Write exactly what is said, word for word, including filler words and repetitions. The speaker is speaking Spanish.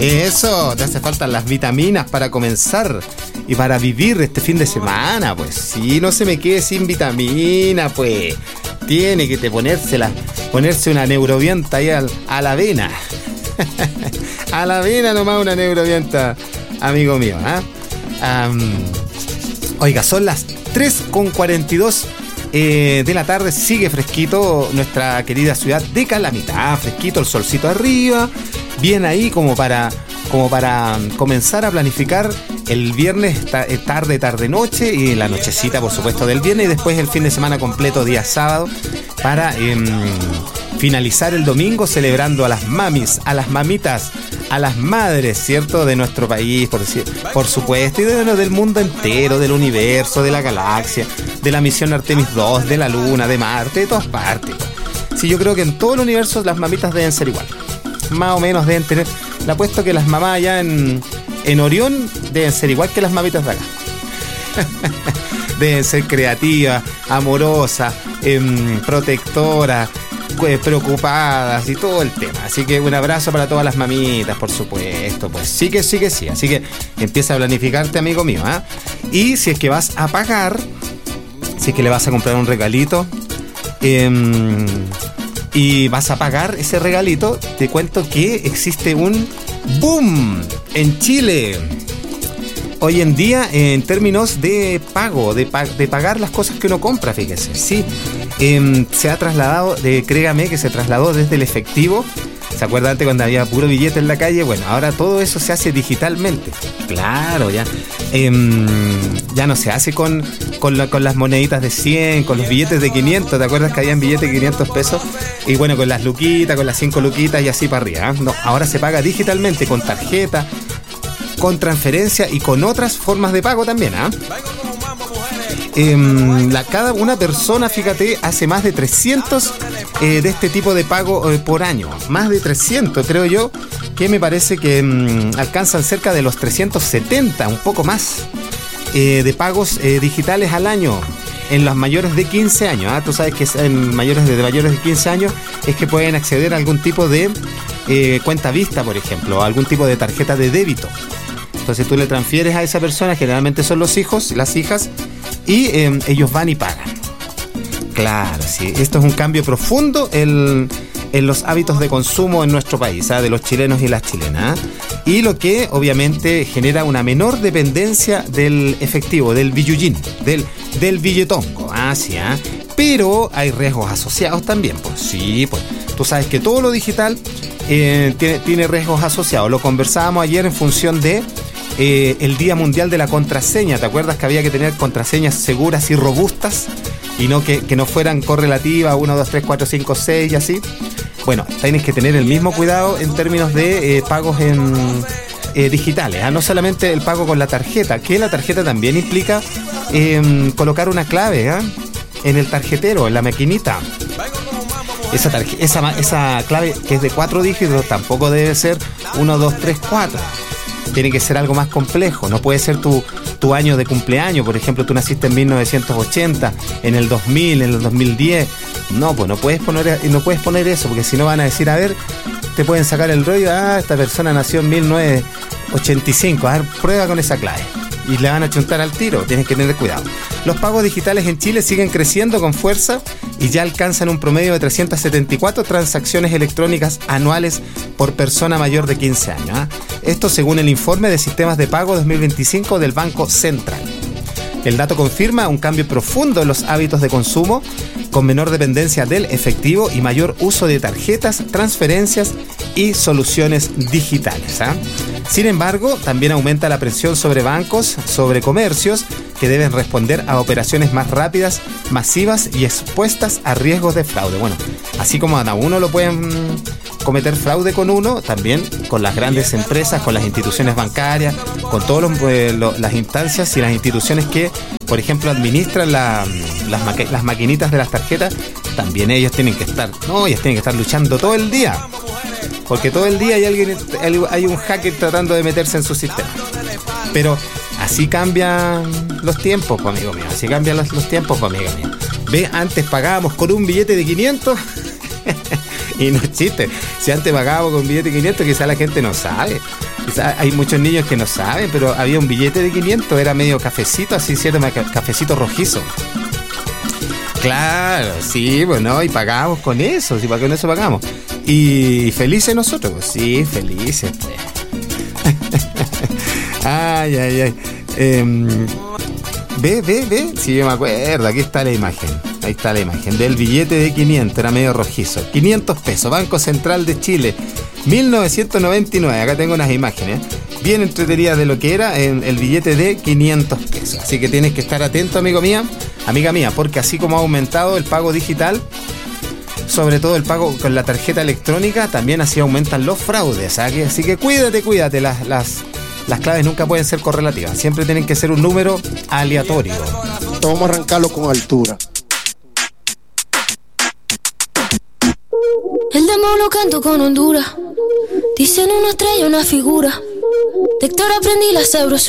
Eso, te hace falta las vitaminas para comenzar y para vivir este fin de semana, pues. Si no se me quede sin vitamina, pues. Tiene que te ponérsela, ponerse una neurovienta ahí al, a la avena. A la avena nomás una neurovienta, amigo mío, ¿eh? Um, oiga, son las tres con cuarenta y dos eh, de la tarde. Sigue fresquito nuestra querida ciudad de Calamita. Fresquito, el solcito arriba. Bien ahí como para, como para comenzar a planificar el viernes tarde, tarde, noche y la nochecita, por supuesto, del viernes y después el fin de semana completo, día sábado, para eh, finalizar el domingo celebrando a las mamis, a las mamitas, a las madres, ¿cierto?, de nuestro país, por, decir, por supuesto, y de, bueno, del mundo entero, del universo, de la galaxia, de la misión Artemis dos, de la Luna, de Marte, de todas partes. Sí, yo creo que en todo el universo las mamitas deben ser igual. Más o menos deben tener... Le apuesto que las mamás allá en, en Orión deben ser igual que las mamitas de acá. Deben ser creativas, amorosas, eh, protectoras, preocupadas y todo el tema. Así que un abrazo para todas las mamitas, por supuesto. Pues sí que sí que sí. Así que empieza a planificarte, amigo mío, ¿eh? Y si es que vas a pagar, si es que le vas a comprar un regalito, eh, y vas a pagar ese regalito, te cuento que existe un boom en Chile hoy en día en términos de pago, de, pa- de pagar las cosas que uno compra, fíjese. Sí, eh, se ha trasladado, de, créame que se trasladó desde el efectivo. ¿Se acuerda antes cuando había puro billete en la calle? Bueno, ahora todo eso se hace digitalmente. Claro, ya. Eh, ya no se hace con, con, la, con las moneditas de cien, con los billetes de quinientos. ¿Te acuerdas que habían billetes de quinientos pesos? Y bueno, con las luquitas, con las cinco luquitas y así para arriba, ¿eh? No, ahora se paga digitalmente, con tarjeta, con transferencia y con otras formas de pago también, ¿ah? ¿eh? Eh, la, cada una persona, fíjate, hace más de trescientos eh, de este tipo de pago eh, por año. Más de trescientos, creo yo, que me parece que eh, alcanzan cerca de los trescientos setenta, un poco más, eh, de pagos eh, digitales al año. En los mayores de quince años, ¿eh? Tú sabes que en mayores de, de mayores de quince años es que pueden acceder a algún tipo de eh, cuenta vista, por ejemplo, o algún tipo de tarjeta de débito. Entonces tú le transfieres a esa persona, generalmente son los hijos, las hijas, y eh, ellos van y pagan. Claro, sí, esto es un cambio profundo en, en los hábitos de consumo en nuestro país, ¿eh? De los chilenos y las chilenas, ¿eh? Y lo que obviamente genera una menor dependencia del efectivo, del billuyín, del, del billetongo, ¿ah? Sí, ¿eh? Pero hay riesgos asociados también, pues sí, pues tú sabes que todo lo digital eh, tiene, tiene riesgos asociados. Lo conversábamos ayer en función de eh, el Día Mundial de la Contraseña. ¿Te acuerdas que había que tener contraseñas seguras y robustas? Y no que, que no fueran correlativas, uno, dos, tres, cuatro, cinco, seis y así. Bueno, tienes que tener el mismo cuidado en términos de eh, pagos en eh, digitales, ¿eh? No solamente el pago con la tarjeta, que la tarjeta también implica eh, colocar una clave, ¿eh? En el tarjetero, en la maquinita. Esa, tarje- esa, esa clave que es de cuatro dígitos tampoco debe ser uno, dos, tres, cuatro. Tiene que ser algo más complejo. No puede ser tu, tu año de cumpleaños. Por ejemplo, tú naciste en mil novecientos ochenta, en el dos mil, en el dos mil diez. No, pues no puedes poner, no puedes poner eso, porque si no van a decir, a ver, te pueden sacar el rollo. Ah, esta persona nació en mil novecientos ochenta y cinco. A ver, prueba con esa clave. Y le van a chuntar al tiro, tienes que tener cuidado. Los pagos digitales en Chile siguen creciendo con fuerza y ya alcanzan un promedio de trescientas setenta y cuatro transacciones electrónicas anuales por persona mayor de quince años, ¿eh? Esto según el informe de sistemas de pago dos mil veinticinco del Banco Central. El dato confirma un cambio profundo en los hábitos de consumo, con menor dependencia del efectivo y mayor uso de tarjetas, transferencias y soluciones digitales, ¿eh? Sin embargo, también aumenta la presión sobre bancos, sobre comercios, que deben responder a operaciones más rápidas, masivas y expuestas a riesgos de fraude. Bueno, así como a uno lo pueden cometer fraude con uno, también con las grandes empresas, con las instituciones bancarias, con todas eh, las instancias y las instituciones que, por ejemplo, administran la, las, maqu- las maquinitas de las tarjetas, también ellos tienen que estar, no, ellos tienen que estar luchando todo el día. Porque todo el día hay alguien, hay un hacker tratando de meterse en su sistema. Pero así cambian los tiempos, pues, amigo mío. Así cambian los, los tiempos, pues, amigo mío. Ve, antes pagábamos con un billete de quinientos Y no es chiste. Si antes pagábamos con billete de quinientos, quizá la gente no sabe. Quizá hay muchos niños que no saben, pero había un billete de quinientos, era medio cafecito, así, ¿cierto? Cafecito rojizo. Claro, sí, bueno, y pagamos con eso, sí, con eso pagamos. Y felices nosotros, pues, sí, felices, pues. Ay, ay, ay. Eh, ve, ve, ve, sí, yo me acuerdo, aquí está la imagen. Ahí está la imagen del billete de quinientos, era medio rojizo. quinientos pesos, Banco Central de Chile, mil novecientos noventa y nueve. Acá tengo unas imágenes bien entretenidas de lo que era el, el billete de quinientos pesos. Así que tienes que estar atento, amigo mía, amiga mía, porque así como ha aumentado el pago digital, sobre todo el pago con la tarjeta electrónica, también así aumentan los fraudes. ¿Sabes? Así que cuídate, cuídate. Las, las, las claves nunca pueden ser correlativas. Siempre tienen que ser un número aleatorio. Vamos a arrancarlo con altura. El demo lo canto con Honduras. Dicen una estrella, una figura. De Héctor aprendí la sabrosura.